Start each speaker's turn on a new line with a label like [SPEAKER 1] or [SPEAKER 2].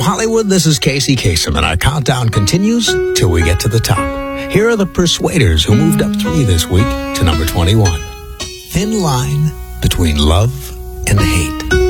[SPEAKER 1] Hollywood, this is Casey Kasem, and our countdown continues till we get to the top. Here are the Persuaders, who moved up 3 this week to number 21. Thin line between love and hate.